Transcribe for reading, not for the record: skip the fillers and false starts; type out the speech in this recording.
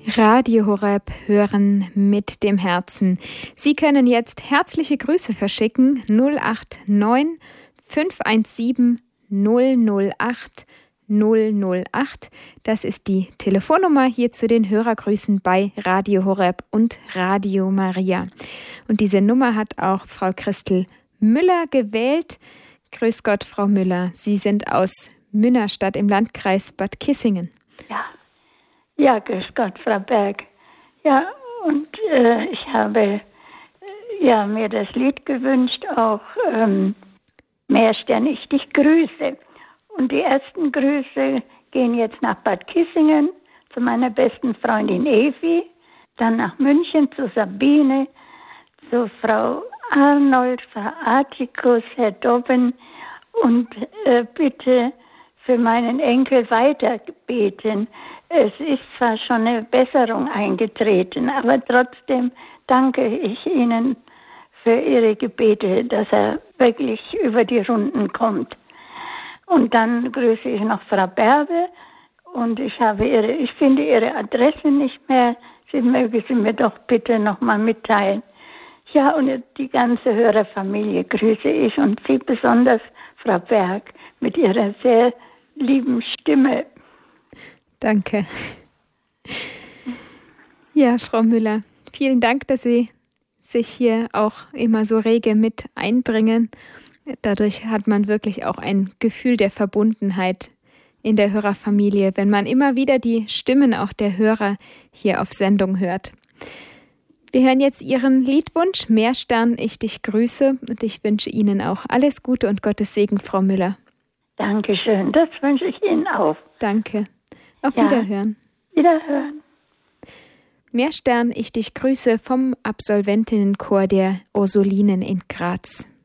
Radio Horeb hören mit dem Herzen. Sie können jetzt herzliche Grüße verschicken 089 517 008 008. Das ist die Telefonnummer hier zu den Hörergrüßen bei Radio Horeb und Radio Maria. Und diese Nummer hat auch Frau Christel Müller gewählt. Grüß Gott, Frau Müller. Sie sind aus Münnerstadt im Landkreis Bad Kissingen. Ja, grüß Gott, Frau Berg. Ja, und ich habe mir das Lied gewünscht, auch Mehr Stern, ich dich grüße. Und die ersten Grüße gehen jetzt nach Bad Kissingen zu meiner besten Freundin Evi, dann nach München zu Sabine, zu Frau Arnold, Frau Artikus, Herr Dobben und bitte für meinen Enkel weiterbeten. Es ist zwar schon eine Besserung eingetreten, aber trotzdem danke ich Ihnen für Ihre Gebete, dass er wirklich über die Runden kommt. Und dann grüße ich noch Frau Berbe und ich finde Ihre Adresse nicht mehr. Sie möge sie mir doch bitte nochmal mitteilen. Ja, und die ganze Hörerfamilie grüße ich und Sie besonders, Frau Berg, mit Ihrer sehr lieben Stimme. Danke. Ja, Frau Müller, vielen Dank, dass Sie sich hier auch immer so rege mit einbringen. Dadurch hat man wirklich auch ein Gefühl der Verbundenheit in der Hörerfamilie, wenn man immer wieder die Stimmen auch der Hörer hier auf Sendung hört. Wir hören jetzt Ihren Liedwunsch, Mehr Stern, ich dich grüße, und ich wünsche Ihnen auch alles Gute und Gottes Segen, Frau Müller. Dankeschön, das wünsche ich Ihnen auch. Danke. Auf Wiederhören. Wiederhören. Mehr Stern, ich dich grüße vom Absolventinnenchor der Ursulinen in Graz.